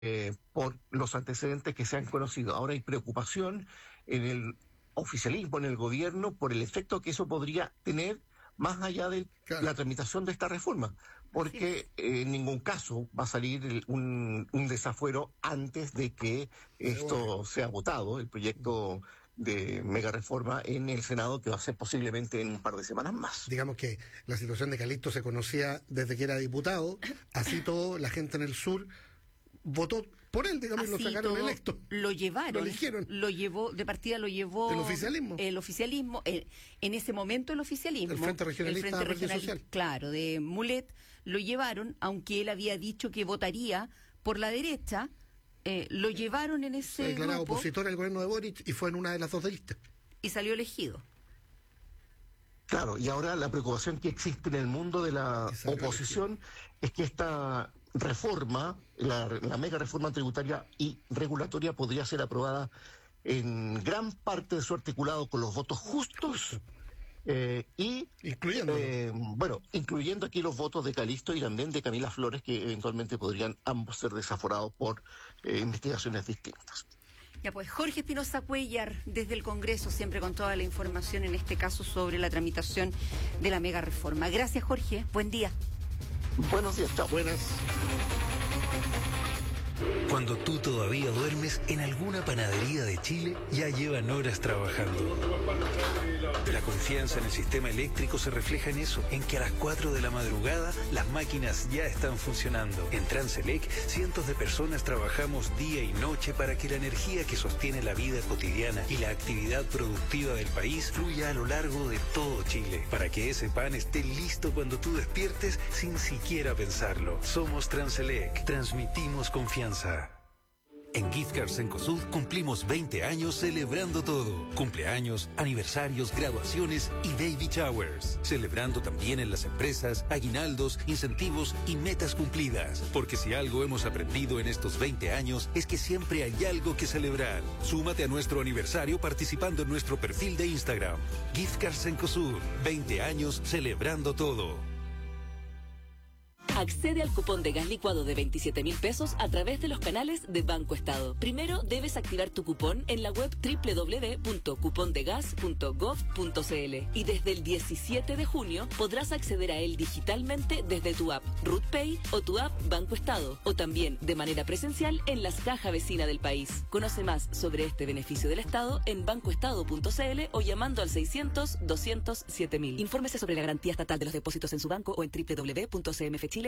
por los antecedentes que se han conocido. Ahora hay preocupación en el oficialismo, en el gobierno, por el efecto que eso podría tener más allá de la tramitación de esta reforma, porque en ningún caso va a salir un desafuero antes de que esto sea votado, el proyecto de mega reforma en el Senado, que va a ser posiblemente en un par de semanas más. Digamos que la situación de Calixto se conocía desde que era diputado, así todo, la gente en el sur votó por él, digamos, y lo sacaron electo. Lo llevaron. Lo eligieron. Lo llevó el oficialismo. El oficialismo, en ese momento el oficialismo. El Frente Regionalista Verde Social. Claro, de Mulet, lo llevaron, aunque él había dicho que votaría por la derecha, lo llevaron en ese declarado grupo, opositor al gobierno de Boric y fue en una de las dos listas. y salió elegido. Claro, y ahora la preocupación que existe en el mundo de la oposición es que esta reforma, la mega reforma tributaria y regulatoria, podría ser aprobada en gran parte de su articulado con los votos justos incluyendo aquí los votos de Calixto y también de Camila Flores, que eventualmente podrían ambos ser desaforados por investigaciones distintas. Ya pues, Jorge Espinosa Cuellar, desde el Congreso, siempre con toda la información, en este caso sobre la tramitación de la mega reforma. Gracias, Jorge. Buen día. Buenos días, chao. Buenas. Cuando tú todavía duermes, en alguna panadería de Chile ya llevan horas trabajando. La confianza en el sistema eléctrico se refleja en eso, en que a las 4 de la madrugada las máquinas ya están funcionando. En Transelec, cientos de personas trabajamos día y noche para que la energía que sostiene la vida cotidiana y la actividad productiva del país fluya a lo largo de todo Chile, para que ese pan esté listo cuando tú despiertes sin siquiera pensarlo. Somos Transelec, transmitimos confianza. En Gift Cards Cencosud cumplimos 20 años celebrando todo. Cumpleaños, aniversarios, graduaciones y baby showers. Celebrando también en las empresas, aguinaldos, incentivos y metas cumplidas. Porque si algo hemos aprendido en estos 20 años es que siempre hay algo que celebrar. Súmate a nuestro aniversario participando en nuestro perfil de Instagram. Gift Cards Cencosud, 20 años celebrando todo. Accede al cupón de gas licuado de 27.000 pesos a través de los canales de Banco Estado. Primero debes activar tu cupón en la web www.cupondegas.gov.cl y desde el 17 de junio podrás acceder a él digitalmente desde tu app RootPay o tu app Banco Estado, o también de manera presencial en las cajas vecinas del país. Conoce más sobre este beneficio del Estado en bancoestado.cl o llamando al 600-200-7000. Infórmese sobre la garantía estatal de los depósitos en su banco o en www.cmfchile.cl.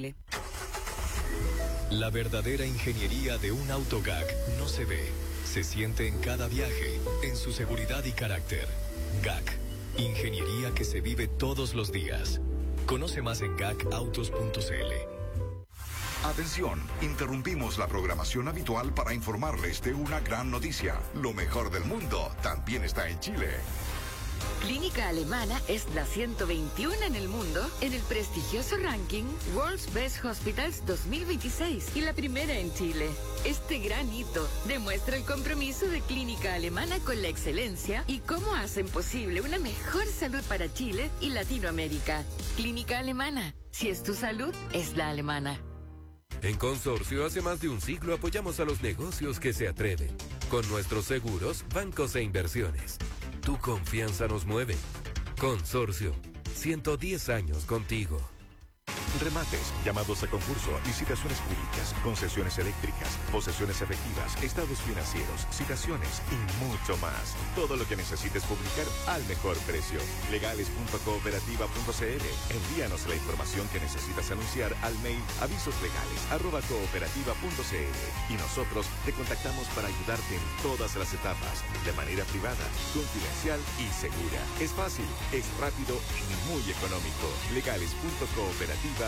La verdadera ingeniería de un auto GAC no se ve, se siente en cada viaje, en su seguridad y carácter. GAC, ingeniería que se vive todos los días. Conoce más en gacautos.cl. Atención, interrumpimos la programación habitual para informarles de una gran noticia. Lo mejor del mundo también está en Chile. Clínica Alemana es la 121 en el mundo en el prestigioso ranking World's Best Hospitals 2026 y la primera en Chile. Este gran hito demuestra el compromiso de Clínica Alemana con la excelencia y cómo hacen posible una mejor salud para Chile y Latinoamérica. Clínica Alemana, si es tu salud, es la alemana. En Consorcio, hace más de un siglo apoyamos a los negocios que se atreven. Con nuestros seguros, bancos e inversiones. Tu confianza nos mueve. Consorcio, 110 años contigo. Remates, llamados a concurso, licitaciones públicas, concesiones eléctricas, posesiones efectivas, estados financieros, citaciones y mucho más. Todo lo que necesites publicar al mejor precio. Legales.cooperativa.cl. Envíanos la información que necesitas anunciar al mail avisoslegales@cooperativa.cl y nosotros te contactamos para ayudarte en todas las etapas, de manera privada, confidencial y segura. Es fácil, es rápido y muy económico. Legales.cooperativa.cl.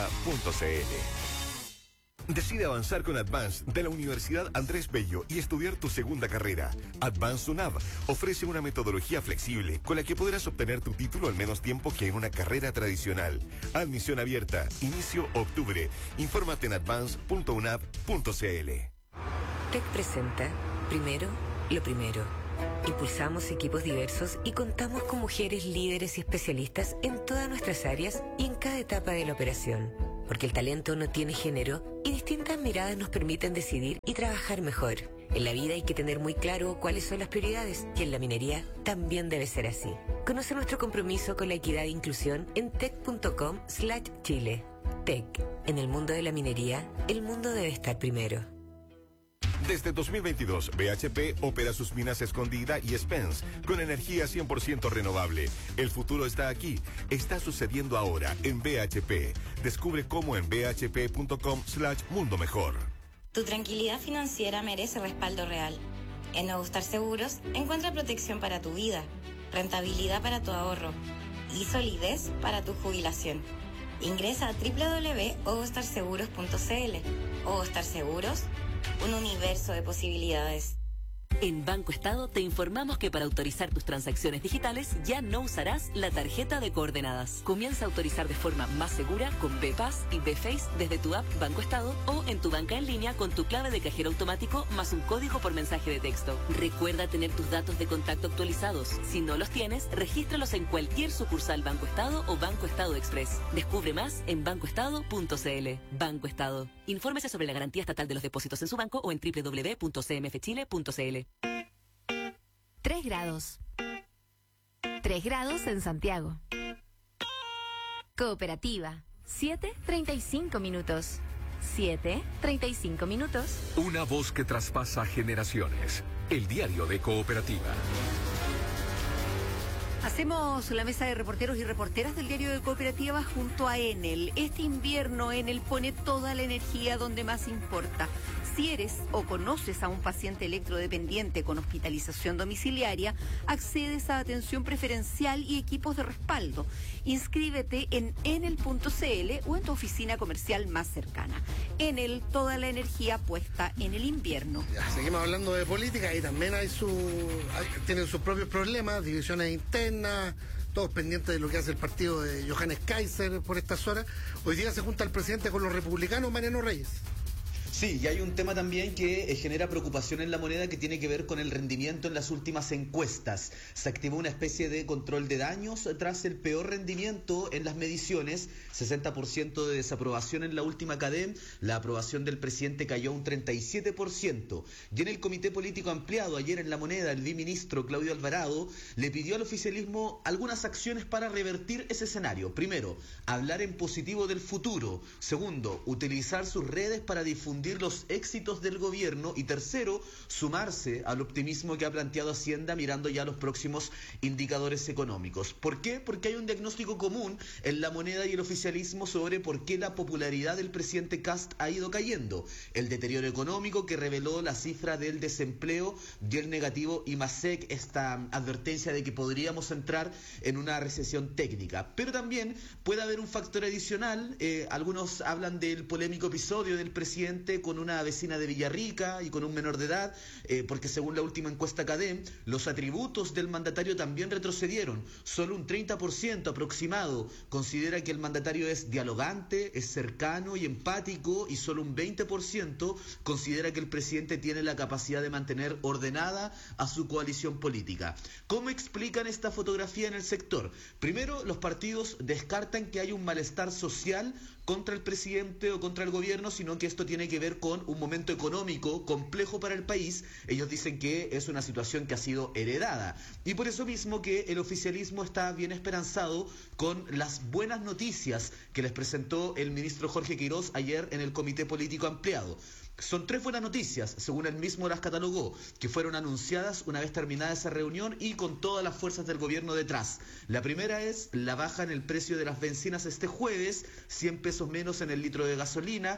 Decide avanzar con Advance de la Universidad Andrés Bello y estudiar tu segunda carrera. Advance UNAV ofrece una metodología flexible con la que podrás obtener tu título al menos tiempo que en una carrera tradicional. Admisión abierta. Inicio octubre. Infórmate en advance.unav.cl. TEC presenta Primero, lo primero. Impulsamos equipos diversos y contamos con mujeres líderes y especialistas en todas nuestras áreas y en cada etapa de la operación. porque el talento no tiene género y distintas miradas nos permiten decidir y trabajar mejor. En la vida hay que tener muy claro cuáles son las prioridades y en la minería también debe ser así. Conoce nuestro compromiso con la equidad e inclusión en tec.com/Chile. TEC. En el mundo de la minería, el mundo debe estar primero. Desde 2022, BHP opera sus minas Escondida y Spence con energía 100% renovable. El futuro está aquí. Está sucediendo ahora en BHP. Descubre cómo en bhp.com/mundo mejor. Tu tranquilidad financiera merece respaldo real. En Nuevo Star Seguros encuentra protección para tu vida, rentabilidad para tu ahorro y solidez para tu jubilación. Ingresa a www.ovostarseguros.cl. Ovo Star Seguros, un universo de posibilidades. En Banco Estado te informamos que para autorizar tus transacciones digitales ya no usarás la tarjeta de coordenadas. Comienza a autorizar de forma más segura con BPass y BFace desde tu app Banco Estado o en tu banca en línea con tu clave de cajero automático más un código por mensaje de texto. Recuerda tener tus datos de contacto actualizados. Si no los tienes, regístralos en cualquier sucursal Banco Estado o Banco Estado Express. Descubre más en bancoestado.cl. Banco Estado. Infórmese sobre la garantía estatal de los depósitos en su banco o en www.cmfchile.cl. 3 grados. 3 grados en Santiago. Cooperativa. 7:35 minutos. 7:35 minutos. Una voz que traspasa generaciones. El diario de Cooperativa. Hacemos la mesa de reporteros y reporteras del diario de Cooperativa junto a Enel. Este invierno Enel pone toda la energía donde más importa. Si eres o conoces a un paciente electrodependiente con hospitalización domiciliaria, accedes a atención preferencial y equipos de respaldo. Inscríbete en enel.cl o en tu oficina comercial más cercana. Enel, toda la energía puesta en el invierno. Ya, seguimos hablando de política y también tienen sus propios problemas, divisiones internas, todos pendientes de lo que hace el partido de Johannes Kaiser por estas horas. Hoy día se junta el presidente con los republicanos, Mariano Reyes. Sí, y hay un tema también que genera preocupación en la moneda que tiene que ver con el rendimiento en las últimas encuestas. Se activó una especie de control de daños tras el peor rendimiento en las mediciones, 60% de desaprobación en la última CADEM, la aprobación del presidente cayó a un 37%. Y en el Comité Político Ampliado, ayer en la moneda, el viceministro Claudio Alvarado le pidió al oficialismo algunas acciones para revertir ese escenario. Primero, hablar en positivo del futuro. Segundo, utilizar sus redes para difundir los éxitos del gobierno y tercero, sumarse al optimismo que ha planteado Hacienda mirando ya los próximos indicadores económicos. ¿Por qué? Porque hay un diagnóstico común en la moneda y el oficialismo sobre por qué la popularidad del presidente Kast ha ido cayendo. El deterioro económico que reveló la cifra del desempleo y el negativo IMASEC, esta advertencia de que podríamos entrar en una recesión técnica. Pero también puede haber un factor adicional, algunos hablan del polémico episodio del presidente con una vecina de Villarrica y con un menor de edad, porque según la última encuesta CADEM, los atributos del mandatario también retrocedieron. Solo un 30% aproximado considera que el mandatario es dialogante, es cercano y empático, y solo un 20% considera que el presidente tiene la capacidad de mantener ordenada a su coalición política. ¿Cómo explican esta fotografía en el sector? Primero, los partidos descartan que hay un malestar social contra el presidente o contra el gobierno, sino que esto tiene que ver con un momento económico complejo para el país. Ellos dicen que es una situación que ha sido heredada y por eso mismo que el oficialismo está bien esperanzado con las buenas noticias que les presentó el ministro Jorge Quirós ayer en el Comité Político Ampliado. Son 3 buenas noticias, según él mismo las catalogó, que fueron anunciadas una vez terminada esa reunión y con todas las fuerzas del gobierno detrás. La primera es la baja en el precio de las bencinas este jueves, 100 pesos menos en el litro de gasolina,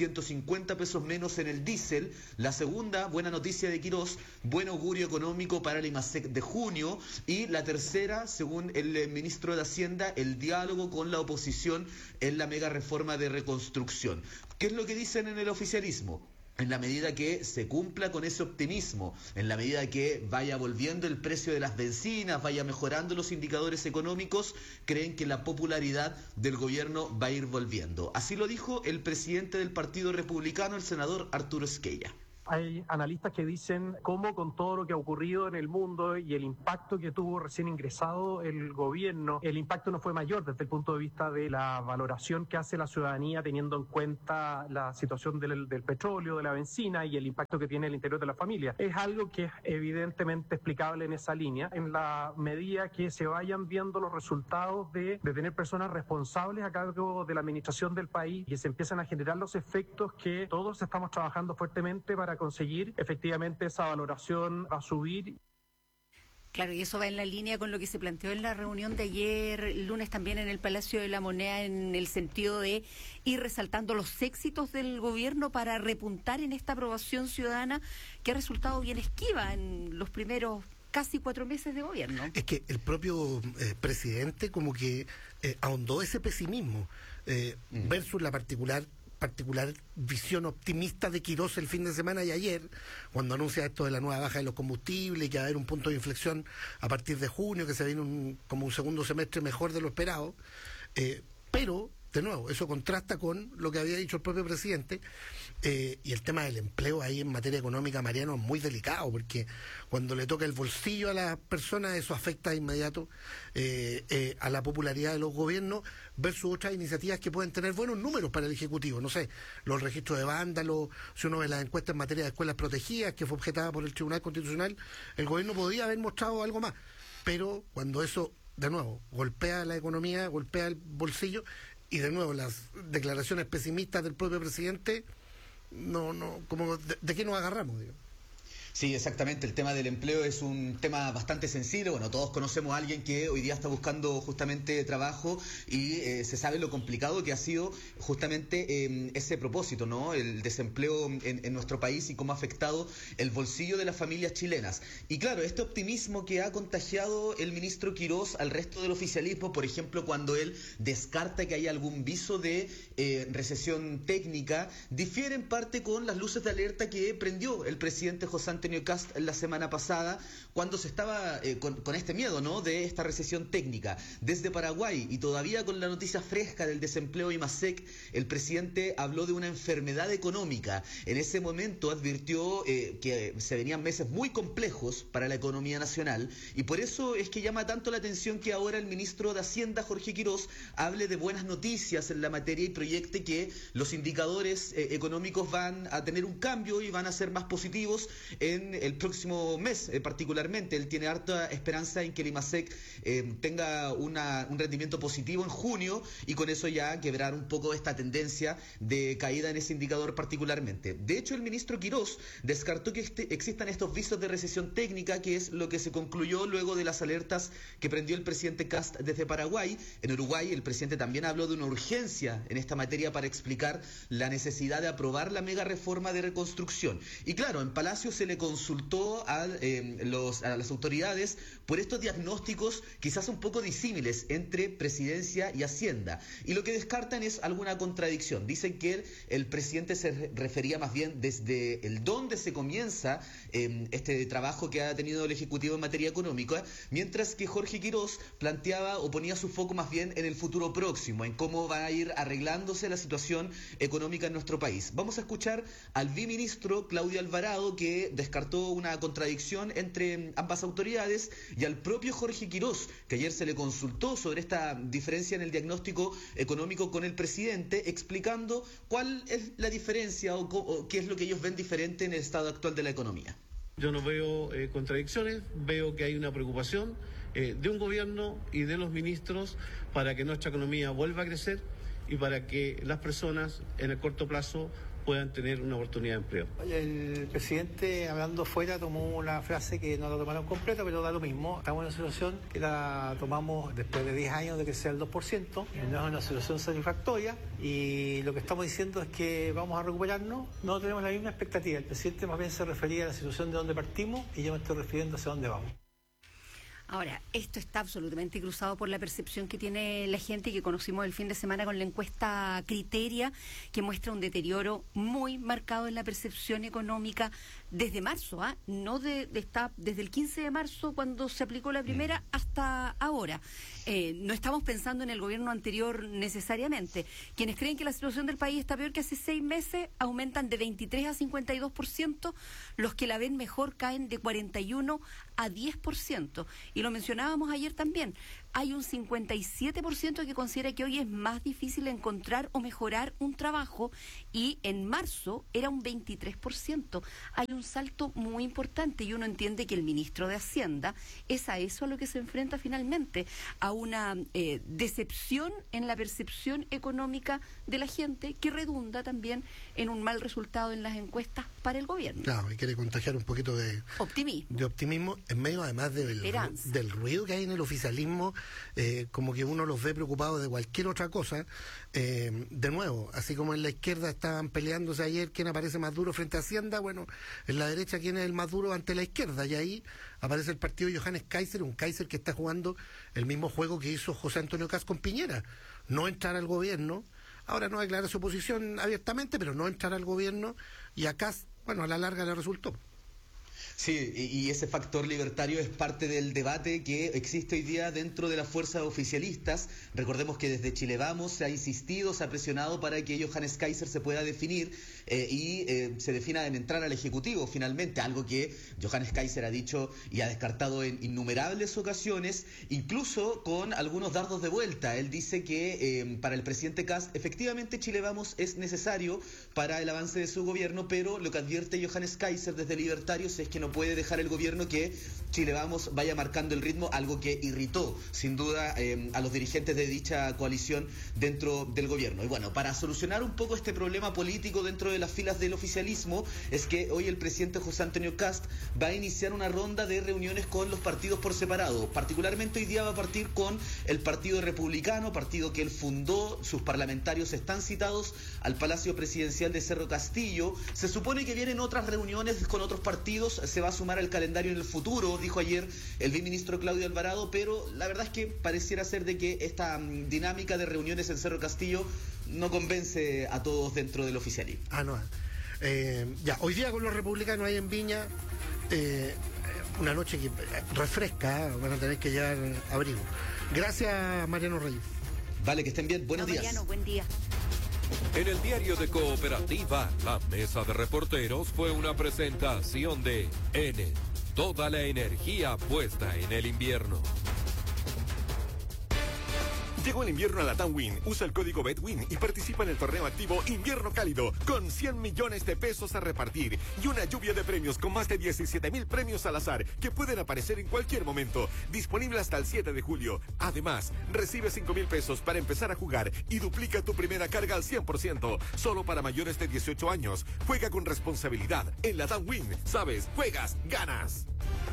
150 pesos menos en el diésel. La segunda, buena noticia de Quirós, buen augurio económico para el IMASEC de junio. Y la tercera, según el ministro de Hacienda, el diálogo con la oposición en la mega reforma de reconstrucción. ¿Qué es lo que dicen en el oficialismo? En la medida que se cumpla con ese optimismo, en la medida que vaya volviendo el precio de las bencinas, vaya mejorando los indicadores económicos, creen que la popularidad del gobierno va a ir volviendo. Así lo dijo el presidente del Partido Republicano, el senador Arturo Esquella. Hay analistas que dicen cómo con todo lo que ha ocurrido en el mundo y el impacto que tuvo recién ingresado el gobierno, el impacto no fue mayor desde el punto de vista de la valoración que hace la ciudadanía teniendo en cuenta la situación del petróleo, de la benzina y el impacto que tiene el interior de la familia. Es algo que es evidentemente explicable en esa línea, en la medida que se vayan viendo los resultados de tener personas responsables a cargo de la administración del país y que se empiezan a generar los efectos que todos estamos trabajando fuertemente para conseguir efectivamente esa valoración a subir. Claro, y eso va en la línea con lo que se planteó en la reunión de ayer, el lunes también en el Palacio de la Moneda, en el sentido de ir resaltando los éxitos del gobierno para repuntar en esta aprobación ciudadana que ha resultado bien esquiva en los primeros casi 4 meses de gobierno. Es que el propio presidente como que ahondó ese pesimismo versus la particular visión optimista de Quirós el fin de semana y ayer, cuando anuncia esto de la nueva baja de los combustibles y que va a haber un punto de inflexión a partir de junio, que se viene como un segundo semestre mejor de lo esperado, pero de nuevo, eso contrasta con lo que había dicho el propio presidente, y el tema del empleo ahí en materia económica, Mariano, es muy delicado, porque cuando le toca el bolsillo a las personas, eso afecta de inmediato a la popularidad de los gobiernos, versus otras iniciativas que pueden tener buenos números para el Ejecutivo. No sé, los registros de vándalos, si uno ve las encuestas en materia de escuelas protegidas, que fue objetada por el Tribunal Constitucional, el gobierno podría haber mostrado algo más. Pero cuando eso, de nuevo, golpea la economía, golpea el bolsillo, y de nuevo las declaraciones pesimistas del propio presidente, como ¿de qué nos agarramos, digamos? Sí, exactamente. El tema del empleo es un tema bastante sensible. Bueno, todos conocemos a alguien que hoy día está buscando justamente trabajo y se sabe lo complicado que ha sido justamente ese propósito, ¿no? El desempleo en nuestro país y cómo ha afectado el bolsillo de las familias chilenas. Y claro, este optimismo que ha contagiado el ministro Quirós al resto del oficialismo, por ejemplo, cuando él descarta que haya algún viso de recesión técnica, difiere en parte con las luces de alerta que prendió el presidente José Antonio Kast la semana pasada, cuando se estaba con este miedo, ¿no?, de esta recesión técnica. Desde Paraguay, y todavía con la noticia fresca del desempleo IMASEC, el presidente habló de una enfermedad económica. En ese momento advirtió que se venían meses muy complejos para la economía nacional, y por eso es que llama tanto la atención que ahora el ministro de Hacienda, Jorge Quirós, hable de buenas noticias en la materia y proyecte que los indicadores económicos van a tener un cambio y van a ser más positivos en el próximo mes. Particularmente él tiene harta esperanza en que el IMASEC tenga un rendimiento positivo en junio, y con eso ya quebrar un poco esta tendencia de caída en ese indicador particularmente. De hecho, el ministro Quirós descartó que existan estos visos de recesión técnica, que es lo que se concluyó luego de las alertas que prendió el presidente Kast desde Paraguay. En Uruguay el presidente también habló de una urgencia en esta materia para explicar la necesidad de aprobar la mega reforma de reconstrucción. Y claro, en Palacio se le consultó a las autoridades por estos diagnósticos quizás un poco disímiles entre presidencia y Hacienda, y lo que descartan es alguna contradicción. Dicen que el presidente se refería más bien desde el dónde se comienza este trabajo que ha tenido el Ejecutivo en materia económica, mientras que Jorge Quirós planteaba o ponía su foco más bien en el futuro próximo, en cómo va a ir arreglándose la situación económica en nuestro país. Vamos a escuchar al viceministro Claudio Alvarado, que descartó una contradicción entre ambas autoridades, y al propio Jorge Quirós, que ayer se le consultó sobre esta diferencia en el diagnóstico económico con el presidente, explicando cuál es la diferencia o qué es lo que ellos ven diferente en el estado actual de la economía. Yo no veo contradicciones, veo que hay una preocupación de un gobierno y de los ministros para que nuestra economía vuelva a crecer y para que las personas en el corto plazo puedan tener una oportunidad de empleo. El presidente, hablando fuera, tomó una frase que no la tomaron completa, pero da lo mismo. Estamos en una situación que la tomamos después de 10 años de que sea el 2%, no es una situación satisfactoria, y lo que estamos diciendo es que vamos a recuperarnos. No tenemos la misma expectativa. El presidente más bien se refería a la situación de donde partimos, y yo me estoy refiriendo hacia dónde vamos. Ahora, esto está absolutamente cruzado por la percepción que tiene la gente y que conocimos el fin de semana con la encuesta Criteria, que muestra un deterioro muy marcado en la percepción económica desde marzo, no desde el 15 de marzo cuando se aplicó la primera hasta ahora. No estamos pensando en el gobierno anterior necesariamente. Quienes creen que la situación del país está peor que hace 6 meses aumentan de 23 a 52%, los que la ven mejor caen de 41 a 10%. Y lo mencionábamos ayer también. Hay un 57% que considera que hoy es más difícil encontrar o mejorar un trabajo y en marzo era un 23%. Hay un salto muy importante y uno entiende que el ministro de Hacienda es a eso a lo que se enfrenta finalmente, a una decepción en la percepción económica de la gente que redunda también en un mal resultado en las encuestas para el gobierno. Claro, y quiere contagiar un poquito de optimismo en medio además del ruido que hay en el oficialismo. Como que uno los ve preocupados de cualquier otra cosa. De nuevo, así como en la izquierda estaban peleándose ayer quién aparece más duro frente a Hacienda, bueno, en la derecha quién es el más duro ante la izquierda, y ahí aparece el partido de Johannes Kaiser, un Kaiser que está jugando el mismo juego que hizo José Antonio Kast con Piñera, no entrar al gobierno. Ahora no declara su posición abiertamente, pero no entrar al gobierno, y a Kast, bueno, a la larga le resultó. Sí, y ese factor libertario es parte del debate que existe hoy día dentro de las fuerzas oficialistas. Recordemos que desde Chile Vamos se ha insistido, se ha presionado para que Johannes Kaiser se pueda definir y se defina en entrar al Ejecutivo finalmente, algo que Johannes Kaiser ha dicho y ha descartado en innumerables ocasiones, incluso con algunos dardos de vuelta. Él dice que para el presidente Kast efectivamente Chile Vamos es necesario para el avance de su gobierno, pero lo que advierte Johannes Kaiser desde Libertarios es que no puede dejar el gobierno que Chile Vamos vaya marcando el ritmo, algo que irritó sin duda a los dirigentes de dicha coalición dentro del gobierno. Y bueno, para solucionar un poco este problema político dentro de las filas del oficialismo, es que hoy el presidente José Antonio Kast va a iniciar una ronda de reuniones con los partidos por separado. Particularmente hoy día va a partir con el Partido Republicano, partido que él fundó. Sus parlamentarios están citados al Palacio Presidencial de Cerro Castillo. Se supone que vienen otras reuniones con otros partidos, se va a sumar al calendario en el futuro, dijo ayer el viceministro Claudio Alvarado, pero la verdad es que pareciera ser de que esta dinámica de reuniones en Cerro Castillo no convence a todos dentro del oficialismo. Ya, hoy día con los republicanos ahí en Viña, una noche que refresca, van a tener que llevar abrigo. Gracias, Mariano Reyes. Vale, que estén bien, buenos días. Mariano, buen día. En el diario de Cooperativa, la mesa de reporteros fue una presentación de Enel. Toda la energía puesta en el invierno. Llegó el invierno a la TAMWIN. Usa el código BETWIN y participa en el torneo activo Invierno Cálido con 100 millones de pesos a repartir y una lluvia de premios con más de 17,000 premios al azar que pueden aparecer en cualquier momento. Disponible hasta el 7 de julio. Además, recibe 5,000 pesos para empezar a jugar y duplica tu primera carga al 100%. Solo para mayores de 18 años. Juega con responsabilidad. En la TAMWIN, sabes, juegas, ganas.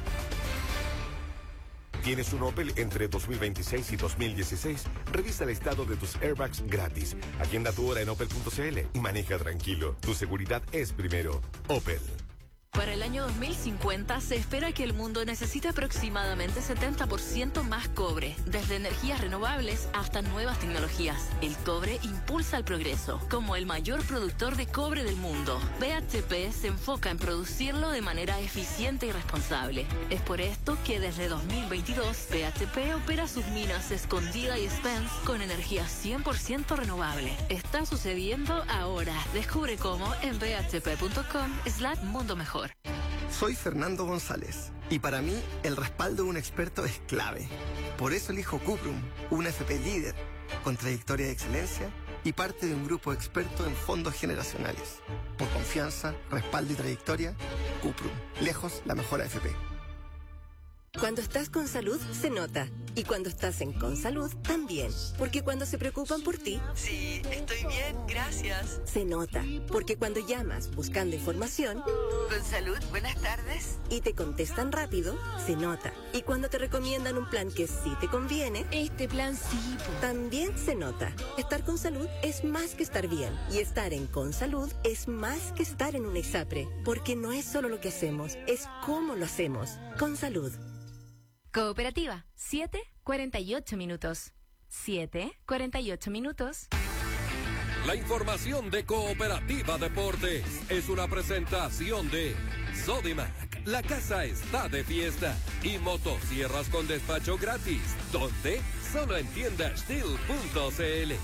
¿Tienes un Opel entre 2026 y 2016? Revisa el estado de tus airbags gratis. Agenda tu hora en opel.cl y maneja tranquilo. Tu seguridad es primero. Opel. Para el año 2050 se espera que el mundo necesite aproximadamente 70% más cobre, desde energías renovables hasta nuevas tecnologías. El cobre impulsa el progreso. Como el mayor productor de cobre del mundo, BHP se enfoca en producirlo de manera eficiente y responsable. Es por esto que desde 2022 BHP opera sus minas Escondida y Spence con energía 100% renovable. Está sucediendo ahora. Descubre cómo en bhp.com/mundo mejor. Soy Fernando González y para mí el respaldo de un experto es clave. Por eso elijo Cuprum, una FP líder, con trayectoria de excelencia y parte de un grupo experto en fondos generacionales. Por confianza, respaldo y trayectoria, Cuprum, lejos la mejor AFP. Cuando estás con salud, se nota. Y cuando estás en Consalud, también. Porque cuando se preocupan por ti... Sí, estoy bien, gracias. Se nota. Porque cuando llamas buscando información... Consalud, buenas tardes. Y te contestan rápido, se nota. Y cuando te recomiendan un plan que sí te conviene... Este plan sí. También se nota. Estar con salud es más que estar bien. Y estar en Consalud es más que estar en una ISAPRE. Porque no es solo lo que hacemos, es cómo lo hacemos. Consalud. Cooperativa, 7:48 minutos. 7:48 minutos. La información de Cooperativa Deportes es una presentación de Sodimac. La casa está de fiesta. Y motosierras con despacho gratis. ¿Dónde? Solo en tiendastil.cl.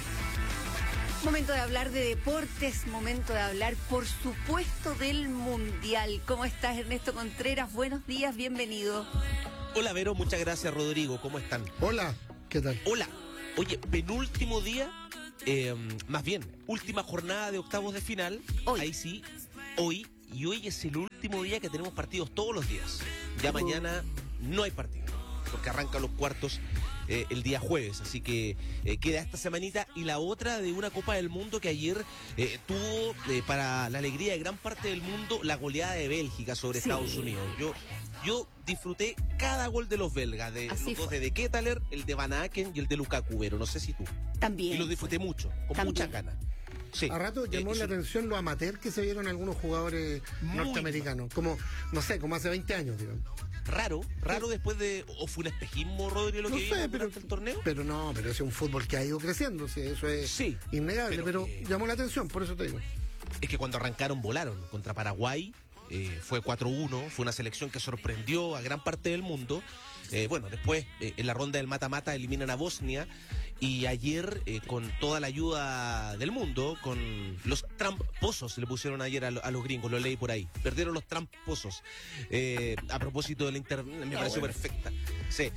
Momento de hablar de deportes, momento de hablar, por supuesto, del Mundial. ¿Cómo estás, Ernesto Contreras? Buenos días, bienvenido. Hola, Vero, muchas gracias, Rodrigo. ¿Cómo están? Hola, ¿qué tal? Hola. Oye, penúltimo día, más bien, última jornada de octavos de final. Hoy. Ahí sí, hoy. Y hoy es el último día que tenemos partidos todos los días. Ya mañana no hay partido, porque arrancan los cuartos el día jueves, así que queda esta semanita. Y la otra de una Copa del Mundo que ayer tuvo, para la alegría de gran parte del mundo, la goleada de Bélgica sobre Estados Unidos. Yo disfruté cada gol de los belgas, de los dos de Ketelaere, el de Van Aken y el de Lukaku, Vero, no sé si tú. También. Y lo disfruté mucho, con mucha ganas. Sí. A rato llamó la atención lo amateur que se vieron algunos jugadores norteamericanos, como, no sé, como hace 20 años, digamos. Raro después de... ¿O fue un espejismo, Rodri, lo que vimos durante el torneo? Pero no, pero es un fútbol que ha ido creciendo, sí, eso es innegable, pero llamó la atención, por eso te digo. Es que cuando arrancaron, volaron contra Paraguay. Fue 4-1, fue una selección que sorprendió a gran parte del mundo. Bueno, después en la ronda del mata-mata eliminan a Bosnia, y ayer con toda la ayuda del mundo, con los tramposos le pusieron ayer a los gringos, lo leí por ahí, perdieron los tramposos, a propósito de la internet, me pareció perfecta. Sí,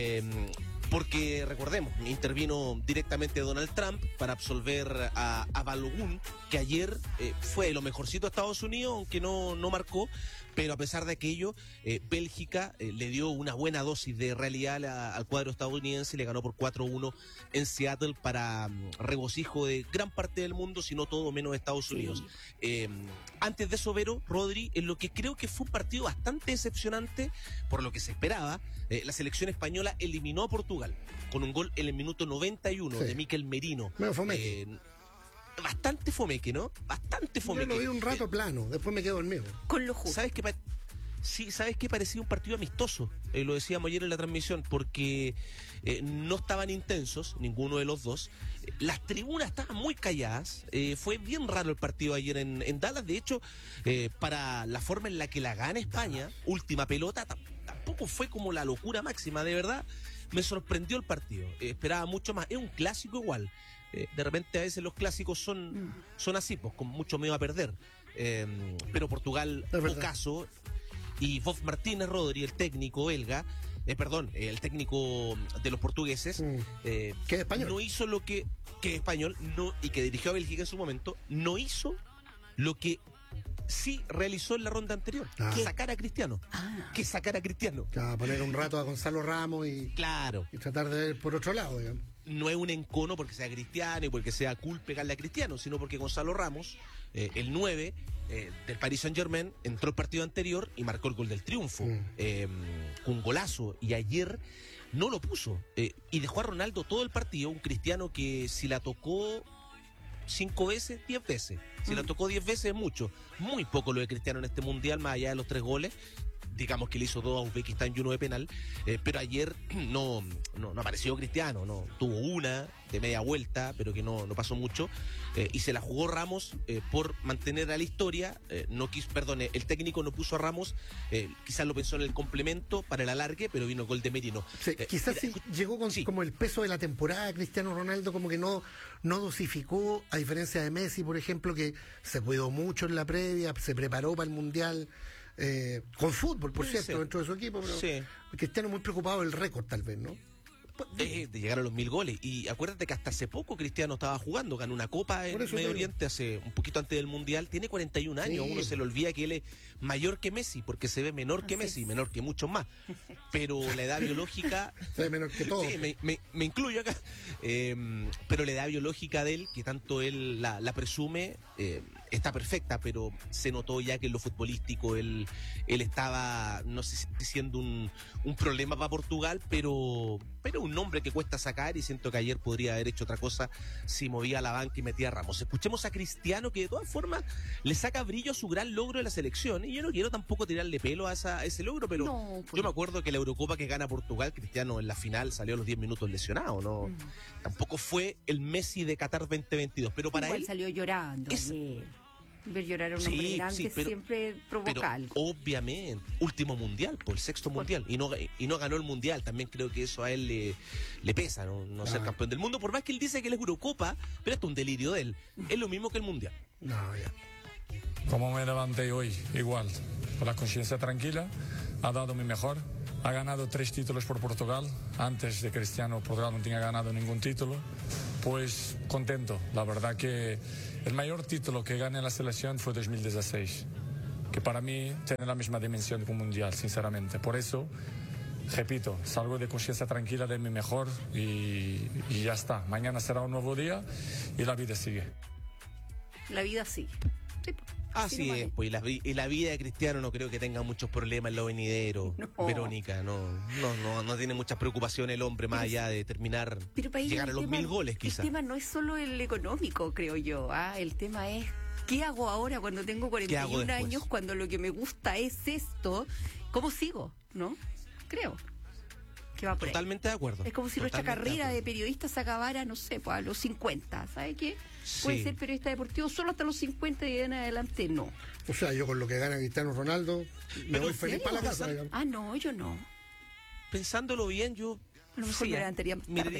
porque recordemos, intervino directamente Donald Trump para absolver a Balogun, que ayer fue lo mejorcito de Estados Unidos, aunque no marcó, pero a pesar de aquello, Bélgica le dio una buena dosis de realidad al cuadro estadounidense y le ganó por 4-1 en Seattle, para regocijo de gran parte del mundo, si no todo menos Estados Unidos. Antes de eso, Vero, Rodri, en lo que creo que fue un partido bastante decepcionante por lo que se esperaba, la selección española eliminó a Portugal con un gol en el minuto 91 de Mikel Merino. Bastante fomeque, ¿no? Bastante fomeque. Yo lo vi un rato plano, después me quedo dormido. Con lo justo. ¿Sabes qué? Parecía un partido amistoso. Lo decíamos ayer en la transmisión, porque no estaban intensos, ninguno de los dos. Las tribunas estaban muy calladas. Fue bien raro el partido ayer en Dallas. De hecho, para la forma en la que la gana España, última pelota, tampoco fue como la locura máxima, de verdad. Me sorprendió el partido. Esperaba mucho más. Es un clásico igual. De repente a veces los clásicos son así, pues con mucho miedo a perder. Pero Portugal, ocaso, y Bob Martínez, Rodri, el técnico belga, el técnico de los portugueses, que es español, no hizo lo que es español, y que dirigió a Bélgica en su momento, no hizo lo que sí realizó en la ronda anterior, que sacar a Cristiano. Poner un rato a Gonzalo Ramos y tratar de ver por otro lado, digamos. No es un encono porque sea Cristiano y porque sea cool pegarle a Cristiano, sino porque Gonzalo Ramos, el 9 del Paris Saint-Germain, entró el partido anterior y marcó el gol del triunfo, un golazo, y ayer no lo puso, y dejó a Ronaldo todo el partido, un Cristiano que si la tocó 5 veces, 10 veces. Si la tocó 10 veces es mucho. Muy poco lo de Cristiano en este Mundial, más allá de los 3 goles. Digamos que le hizo 2 a Uzbekistán y 1 de penal, pero ayer no apareció Cristiano, no tuvo una de media vuelta, pero que no pasó mucho, y se la jugó Ramos por mantener a la historia. El técnico no puso a Ramos, quizás lo pensó en el complemento para el alargue, pero vino el gol de Merino. Quizás llegó con como el peso de la temporada. Cristiano Ronaldo como que no dosificó, a diferencia de Messi, por ejemplo, que se cuidó mucho en la previa, se preparó para el Mundial. Con fútbol, por cierto, dentro de su equipo, pero Cristiano muy preocupado del récord, tal vez, ¿no? De llegar a los 1000 goles. Y acuérdate que hasta hace poco Cristiano estaba jugando, ganó una copa en Medio Oriente hace un poquito antes del Mundial. Tiene 41 años, uno se le olvida que él es mayor que Messi, porque se ve menor que Messi, menor que muchos más. Pero la edad biológica... se ve menor que todo. Sí, me incluyo acá. Pero la edad biológica de él, que tanto él la presume, está perfecta, pero se notó ya que en lo futbolístico él estaba, no sé si siendo un problema para Portugal, pero un nombre que cuesta sacar, y siento que ayer podría haber hecho otra cosa si movía a la banca y metía a Ramos. Escuchemos a Cristiano, que de todas formas le saca brillo a su gran logro de la selección, y yo no quiero tampoco tirarle pelo a ese logro, pero yo me acuerdo que la Eurocopa que gana Portugal, Cristiano en la final salió a los 10 minutos lesionado, ¿no? Tampoco fue el Messi de Qatar 2022, pero para igual él salió llorando. Ver llorar a un hombre grande siempre provoca algo. Obviamente, último mundial, el sexto mundial, y no ganó el mundial. También creo que eso a él le pesa, no ser campeón del mundo, por más que él dice que él es Eurocopa, pero esto es un delirio de él. Es lo mismo que el mundial. Como me levanté hoy, igual, con la conciencia tranquila, ha dado mi mejor. Ha ganado 3 títulos por Portugal. Antes de Cristiano, Portugal no tenía ganado ningún título. Pues contento. La verdad que el mayor título que gané en la selección fue 2016, que para mí tiene la misma dimensión que un mundial, sinceramente. Por eso, repito, salgo de conciencia tranquila, de mi mejor y ya está. Mañana será un nuevo día y la vida sigue. La vida sigue. Sí. Así es, pues, y la vida de Cristiano no creo que tenga muchos problemas en lo venidero, Verónica, no tiene muchas preocupaciones el hombre, más allá de terminar, llegar a los 1000 goles quizás. El tema no es solo el económico, creo yo, el tema es, ¿qué hago ahora cuando tengo 41 años, cuando lo que me gusta es esto? ¿Cómo sigo? ¿No? Creo que va por Totalmente ahí. De acuerdo. Es como si nuestra carrera de periodista se acabara, no sé, pues a los 50, ¿sabe qué? Puede ser periodista deportivo solo hasta los 50 y en adelante no. O sea, yo con lo que gana Cristiano Ronaldo me voy feliz para la casa. No, yo no. Pensándolo bien, yo a lo mejor me levantaría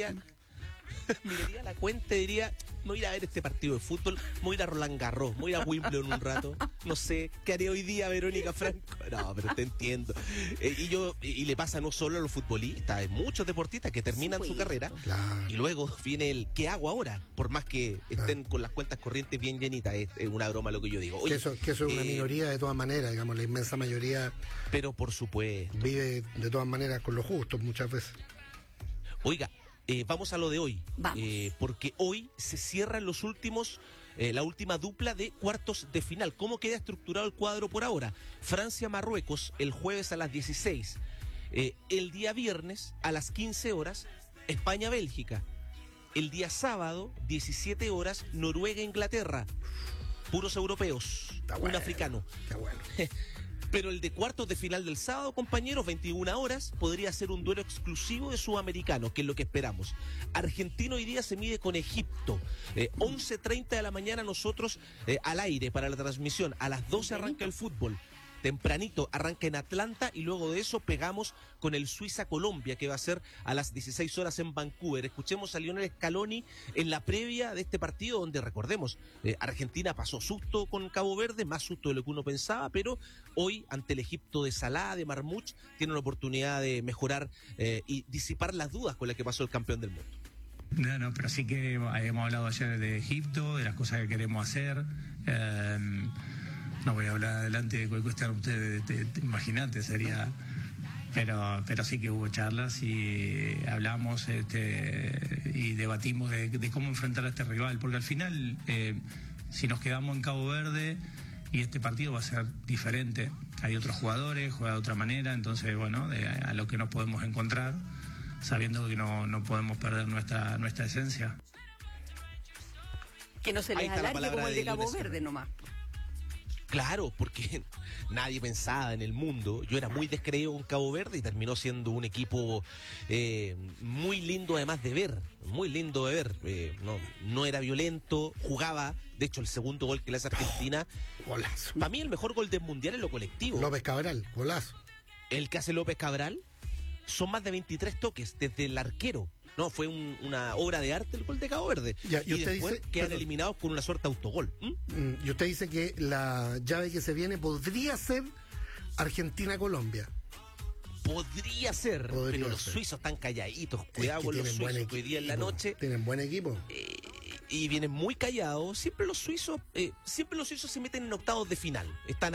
miraría la cuenta y diría, me voy a ir a ver este partido de fútbol, me voy a ir a Roland Garros, me voy a ir a Wimbledon un rato, no sé, ¿qué haré hoy día, Verónica Franco? No, pero te entiendo. Y le pasa no solo a los futbolistas, hay muchos deportistas que terminan su carrera y luego viene el ¿qué hago ahora? Por más que estén con las cuentas corrientes bien llenitas, es una broma lo que yo digo. Oye, que eso es una minoría de todas maneras, digamos, la inmensa mayoría. Pero por supuesto. Vive de todas maneras con lo justo muchas veces. Oiga, vamos a lo de hoy, porque hoy se cierran los últimos, la última dupla de cuartos de final. ¿Cómo queda estructurado el cuadro por ahora? Francia-Marruecos el jueves a las 16, el día viernes a las 15 horas, España-Bélgica, el día sábado, 17 horas, Noruega-Inglaterra, puros europeos, un africano. Está bueno. Pero el de cuartos de final del sábado, compañeros, 21 horas, podría ser un duelo exclusivo de sudamericanos, que es lo que esperamos. Argentina hoy día se mide con Egipto. 11:30 de la mañana nosotros al aire para la transmisión. A las 12 arranca el fútbol. Tempranito arranca en Atlanta y luego de eso pegamos con el Suiza-Colombia, que va a ser a las 16 horas en Vancouver. Escuchemos a Lionel Scaloni en la previa de este partido, donde recordemos, Argentina pasó susto con Cabo Verde, más susto de lo que uno pensaba, pero hoy ante el Egipto de Salah, de Marmouch, tiene una oportunidad de mejorar y disipar las dudas con las que pasó el campeón del mundo. No, pero sí que hemos hablado ayer de Egipto, de las cosas que queremos hacer. No voy a hablar adelante de cuestión, ustedes imagínate, sería... Pero sí que hubo charlas y hablamos y debatimos de cómo enfrentar a este rival, porque al final, si nos quedamos en Cabo Verde, y este partido va a ser diferente, hay otros jugadores, juega de otra manera, entonces, bueno, a lo que nos podemos encontrar, sabiendo que no podemos perder nuestra esencia. Que no se les alargue como el de Cabo Verde nomás. Claro, porque nadie pensaba en el mundo. Yo era muy descreído con Cabo Verde y terminó siendo un equipo muy lindo además de ver, muy lindo de ver. No era violento, jugaba. De hecho, el segundo gol que le hace Argentina, golazo. Para mí el mejor gol del Mundial en lo colectivo. López Cabral, golazo. El que hace López Cabral, son más de 23 toques desde el arquero. No, fue una obra de arte el gol de Cabo Verde. Y usted después dice, quedan eliminados con una suerte autogol. Y usted dice que la llave que se viene podría ser Argentina-Colombia. Podría ser, pero los suizos están calladitos. Cuidado con los suizos, que hoy día en la noche... Tienen buen equipo. Y vienen muy callados. Siempre los suizos se meten en octavos de final. Están ahí.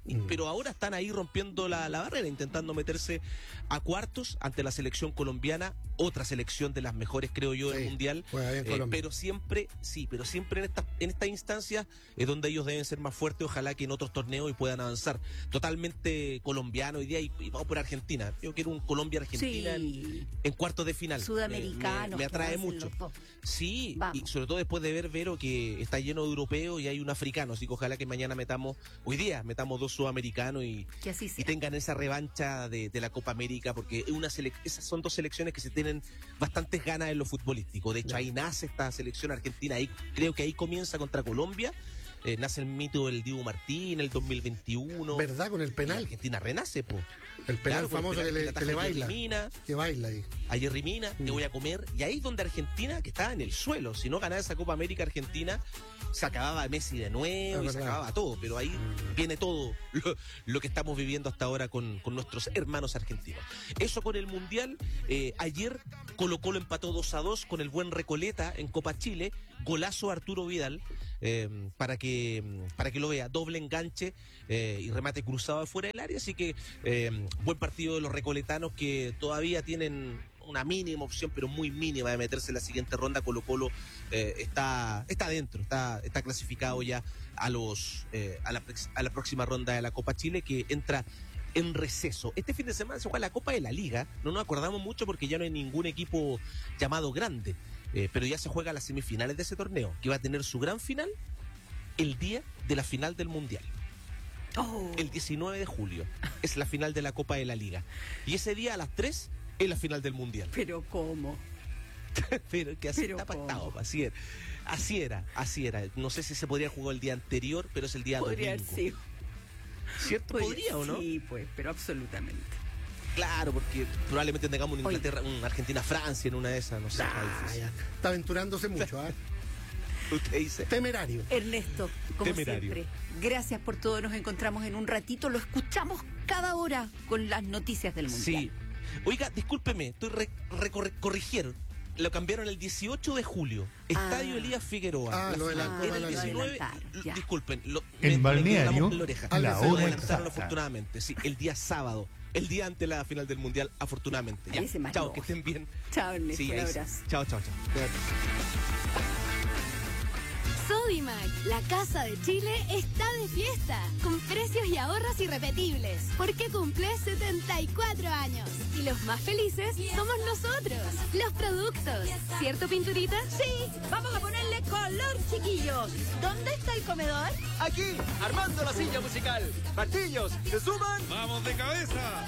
Pero ahora están ahí rompiendo la barrera, intentando meterse a cuartos ante la selección colombiana, otra selección de las mejores, creo yo, del Mundial. Pero siempre en estas instancias es donde ellos deben ser más fuertes, ojalá que en otros torneos y puedan avanzar. Totalmente colombiano hoy día, y vamos por Argentina. Yo quiero un Colombia-Argentina en cuartos de final. Sudamericanos. Me atrae mucho. Sí, y sobre todo después de ver, Vero, que está lleno de europeos y hay un africano, así que ojalá que mañana hoy día metamos 2 sudamericanos y tengan esa revancha de la Copa América, porque esas son 2 selecciones que se tienen bastantes ganas en lo futbolístico. De hecho, ahí nace esta selección argentina, creo que ahí comienza contra Colombia. Nace el mito del Dibu Martín en el 2021. ¿Verdad? Con el penal. Argentina renace, po. El penal famoso que le baila. Que baila ahí. A Jerry Mina, te voy a comer. Y ahí es donde Argentina, que estaba en el suelo, si no ganaba esa Copa América Argentina, se acababa Messi de nuevo y se acababa todo. Pero ahí viene todo lo que estamos viviendo hasta ahora con nuestros hermanos argentinos. Eso con el Mundial. Ayer Colo-Colo empató 2-2 con el buen Recoleta en Copa Chile. Golazo Arturo Vidal. Para que lo vea, doble enganche y remate cruzado afuera del área, así que buen partido de los recoletanos, que todavía tienen una mínima opción, pero muy mínima, de meterse en la siguiente ronda. Colo-Colo está dentro, está clasificado ya a la próxima ronda de la Copa Chile, que entra en receso. Este fin de semana se juega la Copa de la Liga, no nos acordamos mucho porque ya no hay ningún equipo llamado grande. Pero ya se juega las semifinales de ese torneo, que va a tener su gran final el día de la final del Mundial. El 19 de julio es la final de la Copa de la Liga. Y ese día a las 3 es la final del Mundial. ¿Pero cómo? Pero que así está pactado, así era. No sé si se podría jugar el día anterior, pero es el día domingo. Sí. ¿Cierto? ¿Podría o no? Sí, pues, pero absolutamente. Claro, porque probablemente tengamos una Inglaterra, una Argentina-Francia en una de esas, no sé. Está aventurándose mucho, ¿eh? Usted dice. Temerario. Ernesto, como siempre, gracias por todo. Nos encontramos en un ratito. Lo escuchamos cada hora con las noticias del Mundial. Sí. Oiga, discúlpeme, estoy corrigieron. Lo cambiaron el 18 de julio. Estadio Elías Figueroa. Lo adelantó. Era el 19. Disculpen. En Balneario, la hora exacta. Afortunadamente, sí, el día sábado. El día antes de la final del Mundial, afortunadamente. Ya. Chao, que estén bien. Chao, Ernesto, un abrazo. Chao. Sodimac, la casa de Chile, está de fiesta, con precios y ahorros irrepetibles, porque cumple 74 años. Y los más felices somos nosotros, los productos. ¿Cierto, Pinturita? Sí, vamos a ponerle color, chiquillos. ¿Dónde está el comedor? Aquí, armando la silla musical. Martillos, ¿se suman? ¡Vamos de cabeza!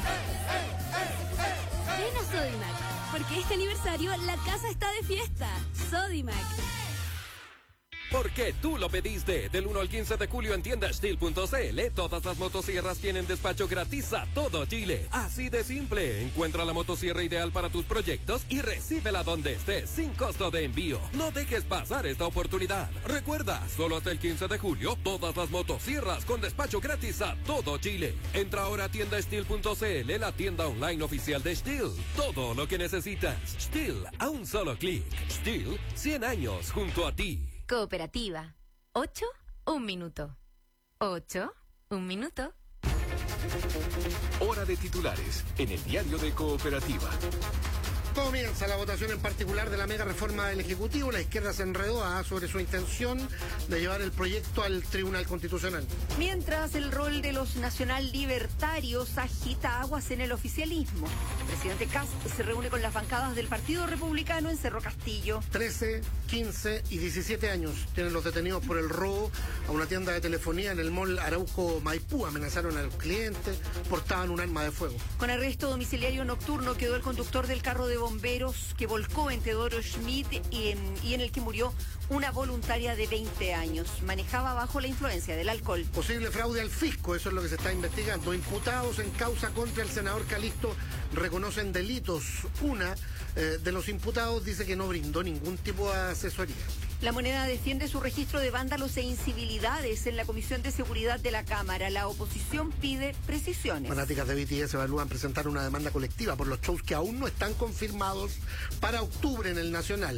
Ven a Sodimac, porque este aniversario la casa está de fiesta. Sodimac. Porque tú lo pediste. Del 1 al 15 de julio en tiendasteel.cl, todas las motosierras tienen despacho gratis a todo Chile. Así de simple. Encuentra la motosierra ideal para tus proyectos y recíbela donde estés, sin costo de envío. No dejes pasar esta oportunidad. Recuerda, solo hasta el 15 de julio, todas las motosierras con despacho gratis a todo Chile. Entra ahora a tiendasteel.cl, la tienda online oficial de Steel. Todo lo que necesitas. Steel, a un solo clic. Steel, 100 años junto a ti. Cooperativa. 8, 1 minuto. 8, 1 minuto. Hora de titulares en el diario de Cooperativa. Comienza la votación en particular de la mega reforma del Ejecutivo. La izquierda se enredó sobre su intención de llevar el proyecto al Tribunal Constitucional. Mientras el rol de los nacional libertarios agita aguas en el oficialismo. El presidente Kast se reúne con las bancadas del Partido Republicano en Cerro Castillo. 13, 15 y 17 años tienen los detenidos por el robo a una tienda de telefonía en el mall Arauco Maipú. Amenazaron al cliente, portaban un arma de fuego. Con arresto domiciliario nocturno quedó el conductor del carro de bomberos que volcó en Teodoro Schmidt y en el que murió una voluntaria de 20 años. Manejaba bajo la influencia del alcohol. Posible fraude al fisco, eso es lo que se está investigando. Imputados en causa contra el senador Calisto reconocen delitos. Una de los imputados dice que no brindó ningún tipo de asesoría. La Moneda defiende su registro de vándalos e incivilidades en la Comisión de Seguridad de la Cámara. La oposición pide precisiones. Fanáticas de BTS evalúan presentar una demanda colectiva por los shows que aún no están confirmados para octubre en el Nacional.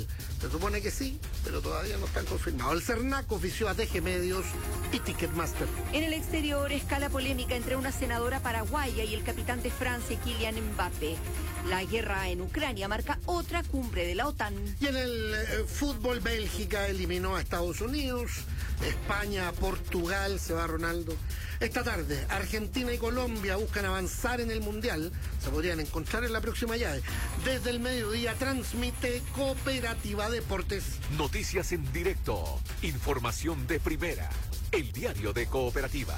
Se supone que sí, pero todavía no están confirmados. El CERNAC ofició a DG Medios y Ticketmaster. En el exterior, escala polémica entre una senadora paraguaya y el capitán de Francia, Kylian Mbappé. La guerra en Ucrania marca otra cumbre de la OTAN. Y en el fútbol, Bélgica eliminó a Estados Unidos. España, Portugal, se va Ronaldo. Esta tarde, Argentina y Colombia buscan avanzar en el Mundial. Se podrían encontrar en la próxima llave. Desde el mediodía transmite Cooperativa Deportes. Noticias en directo. Información de primera. El diario de Cooperativa.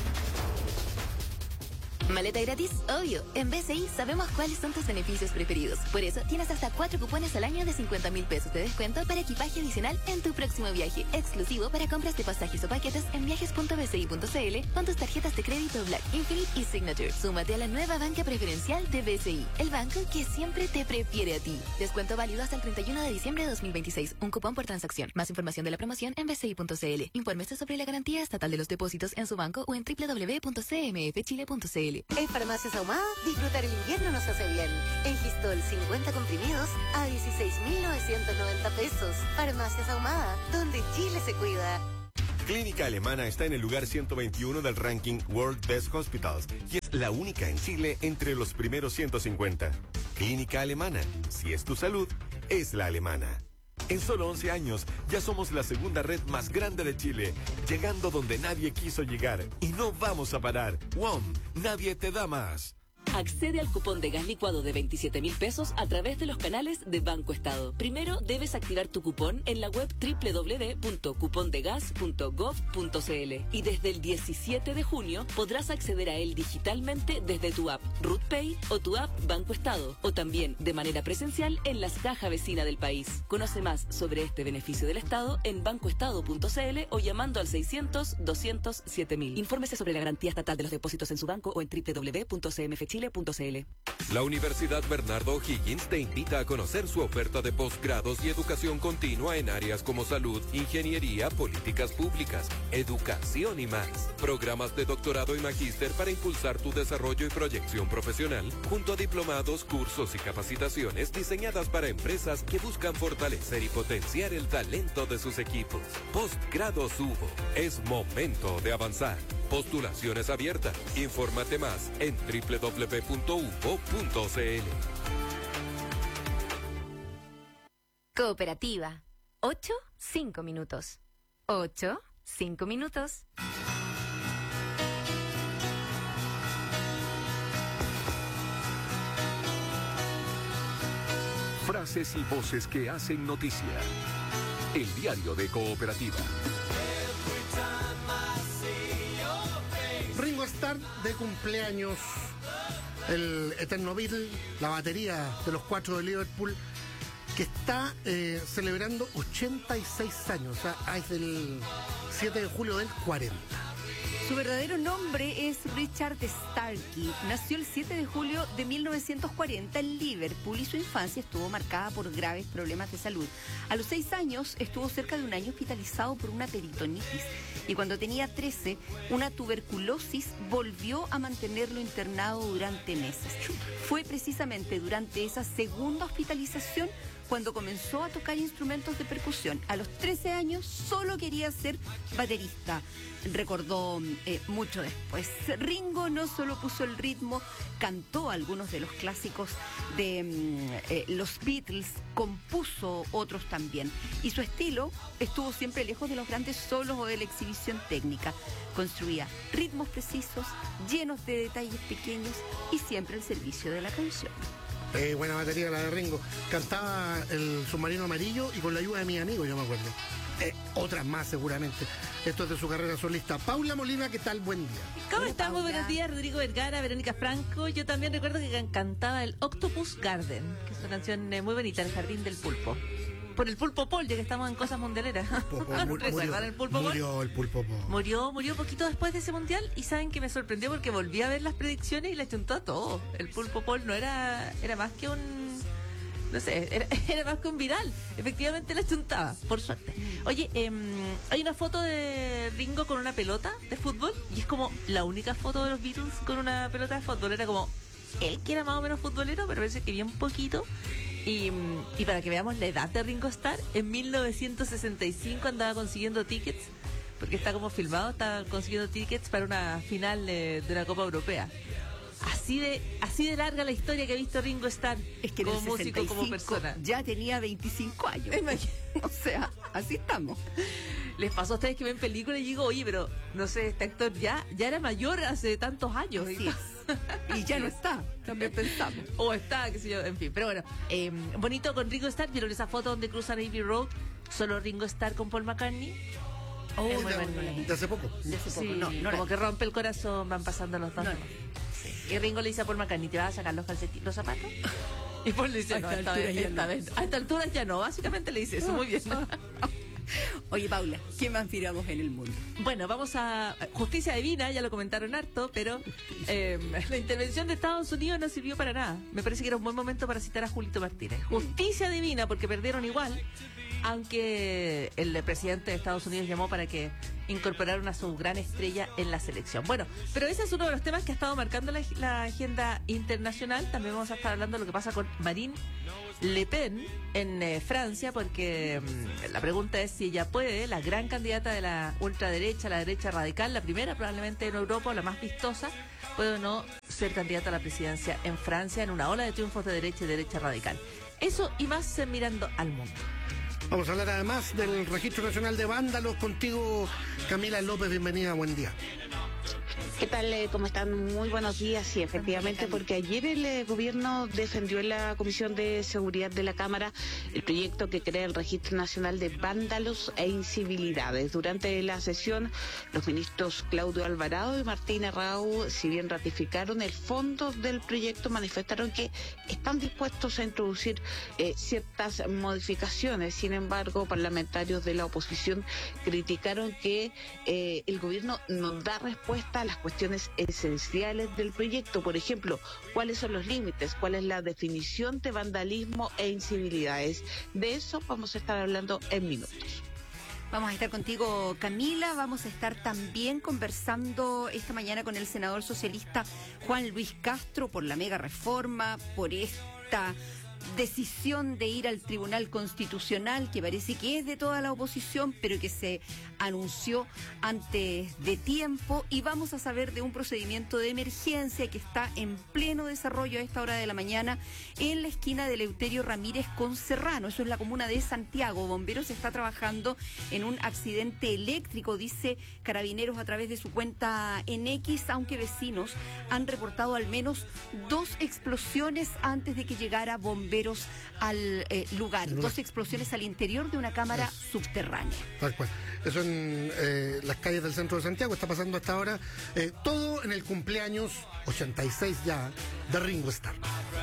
¿Maleta gratis? Obvio. En BCI sabemos cuáles son tus beneficios preferidos. Por eso tienes hasta 4 cupones al año de 50.000 pesos de descuento para equipaje adicional en tu próximo viaje. Exclusivo para compras de pasajes o paquetes en viajes.bci.cl con tus tarjetas de crédito Black, Infinite y Signature. Súmate a la nueva banca preferencial de BCI, el banco que siempre te prefiere a ti. Descuento válido hasta el 31 de diciembre de 2026. Un cupón por transacción. Más información de la promoción en bci.cl. Infórmese sobre la garantía estatal de los depósitos en su banco o en www.cmfchile.cl. En Farmacias Ahumada, disfrutar el invierno nos hace bien. En Gistol, 50 comprimidos a 16.990 pesos. Farmacias Ahumada, donde Chile se cuida. Clínica Alemana está en el lugar 121 del ranking World Best Hospitals y es la única en Chile entre los primeros 150. Clínica Alemana, si es tu salud, es la alemana. En solo 11 años, ya somos la segunda red más grande de Chile, llegando donde nadie quiso llegar. Y no vamos a parar. WOM, nadie te da más. Accede al cupón de gas licuado de 27.000 pesos a través de los canales de Banco Estado. Primero, debes activar tu cupón en la web www.cupondegas.gov.cl y desde el 17 de junio podrás acceder a él digitalmente desde tu app RutPay o tu app Banco Estado o también de manera presencial en las cajas vecinas del país. Conoce más sobre este beneficio del Estado en bancoestado.cl o llamando al 600-200-7000. Infórmese sobre la garantía estatal de los depósitos en su banco o en www.cmfchile.cl. La Universidad Bernardo O'Higgins te invita a conocer su oferta de posgrados y educación continua en áreas como salud, ingeniería, políticas públicas, educación y más. Programas de doctorado y magíster para impulsar tu desarrollo y proyección profesional, junto a diplomados, cursos y capacitaciones diseñadas para empresas que buscan fortalecer y potenciar el talento de sus equipos. Postgrados UBO. Es momento de avanzar. Postulaciones abiertas. Infórmate más en www.ubo.cl. Cooperativa. 8, 5 minutos. 8, 5 minutos. Frases y voces que hacen noticia. El diario de Cooperativa. Ringo Starr de cumpleaños. El eterno Beatle, la batería de los 4 de Liverpool, que está celebrando 86 años, o sea, es del 7 de julio del 40. Su verdadero nombre es Richard Starkey. Nació el 7 de julio de 1940 en Liverpool y su infancia estuvo marcada por graves problemas de salud. A los 6 años estuvo cerca de un año hospitalizado por una peritonitis y cuando tenía 13, una tuberculosis volvió a mantenerlo internado durante meses. Fue precisamente durante esa segunda hospitalización cuando comenzó a tocar instrumentos de percusión. A los 13 años solo quería ser baterista. Recordó mucho después. Ringo no solo puso el ritmo, cantó algunos de los clásicos de los Beatles, compuso otros también. Y su estilo estuvo siempre lejos de los grandes solos o de la exhibición técnica. Construía ritmos precisos, llenos de detalles pequeños y siempre al servicio de la canción. Buena batería la de Ringo. Cantaba el Submarino Amarillo y con la ayuda de mis amigos, yo me acuerdo. Otras más seguramente. Esto es de su carrera solista. Paula Molina, ¿qué tal? Buen día. ¿Cómo estamos? Buenos días, Rodrigo Vergara, Verónica Franco. Yo también recuerdo que cantaba el Octopus Garden, que es una canción muy bonita, El Jardín del Pulpo. Por el Pulpo Paul, ya que estamos en cosas mundialeras. ¿Recuerdan el Pulpo Paul? Murió el Pulpo Paul. Murió poquito después de ese mundial y saben que me sorprendió porque volví a ver las predicciones y le chuntó a todo. El Pulpo Paul no era más que un... No sé, era más que un viral. Efectivamente la chuntaba, por suerte. Oye, hay una foto de Ringo con una pelota de fútbol y es como la única foto de los Beatles con una pelota de fútbol. Era como él que era más o menos futbolero, pero parece que bien poquito. Y para que veamos la edad de Ringo Starr, en 1965 andaba consiguiendo tickets, porque está como filmado, estaba consiguiendo tickets para una final de una Copa Europea. Así de larga la historia que ha visto Ringo Starr, es que como músico, como persona. Ya tenía 25 años. O sea, así estamos. Les pasó a ustedes que ven películas y digo, oye, pero no sé, este actor ya era mayor hace tantos años. Y ya no está, también pensamos. O está, qué sé yo, en fin. Pero bueno, bonito con Ringo Starr. ¿Vieron esa foto donde cruzan Abbey Road? Solo Ringo Starr con Paul McCartney. De hace poco. Sí, como que rompe el corazón, van pasando los dos. Y Ringo le dice a Paul McCartney, ¿te vas a sacar los zapatos? Y Paul le dice, no, esta vez. A esta altura ya no, básicamente le dice eso, muy bien. Oye, Paula, ¿qué más miramos en el mundo? Bueno, vamos a justicia divina, ya lo comentaron harto, pero la intervención de Estados Unidos no sirvió para nada. Me parece que era un buen momento para citar a Julito Martínez. Justicia divina, porque perdieron igual, aunque el presidente de Estados Unidos llamó para que incorporaron a su gran estrella en la selección. Bueno, pero ese es uno de los temas que ha estado marcando la agenda internacional. También vamos a estar hablando de lo que pasa con Marine Le Pen en Francia, porque la pregunta es si ella puede, la gran candidata de la ultraderecha, la derecha radical, la primera probablemente en Europa, la más vistosa, puede o no ser candidata a la presidencia en Francia en una ola de triunfos de derecha y derecha radical. Eso y más en Mirando al Mundo. Vamos a hablar además del Registro Nacional de Vándalos contigo, Camila López, bienvenida, buen día. ¿Qué tal? ¿Cómo están? Muy buenos días. Sí, efectivamente, porque ayer el gobierno defendió en la Comisión de Seguridad de la Cámara el proyecto que crea el Registro Nacional de Vándalos e Incivilidades. Durante la sesión, los ministros Claudio Alvarado y Martín Errau, si bien ratificaron el fondo del proyecto, manifestaron que están dispuestos a introducir ciertas modificaciones. Sin embargo, parlamentarios de la oposición criticaron que el gobierno no da respuesta a las cuestiones esenciales del proyecto. Por ejemplo, ¿cuáles son los límites? ¿Cuál es la definición de vandalismo e incivilidades? De eso vamos a estar hablando en minutos. Vamos a estar contigo, Camila. Vamos a estar también conversando esta mañana con el senador socialista Juan Luis Castro por la mega reforma, por esta decisión de ir al Tribunal Constitucional, que parece que es de toda la oposición, pero que se anunció antes de tiempo, y vamos a saber de un procedimiento de emergencia que está en pleno desarrollo a esta hora de la mañana en la esquina de Eleuterio Ramírez con Serrano. Eso es la comuna de Santiago. Bomberos está trabajando en un accidente eléctrico, dice Carabineros a través de su cuenta en X, aunque vecinos han reportado al menos 2 explosiones antes de que llegara bomberos al lugar. 2 explosiones al interior de una cámara subterránea. Tal cual. Eso en las calles del centro de Santiago está pasando hasta ahora. Todo en el cumpleaños 86 ya de Ringo Starr.